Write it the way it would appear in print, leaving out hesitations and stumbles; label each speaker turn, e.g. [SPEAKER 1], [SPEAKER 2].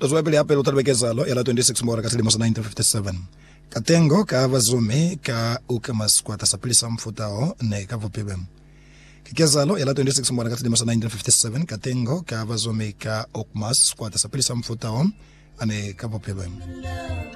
[SPEAKER 1] zwabele apelo talbekezalo yala 26 mbora ka selemo sa 1957 katengo ka vazume ka ukamas kwata sapilisa mfutao ne ka vopebe kikezalo yala 26 mbora ka selemo sa 1957 katengo ka vazume ka ukamas kwata sapilisa mfutao ane ka vopebe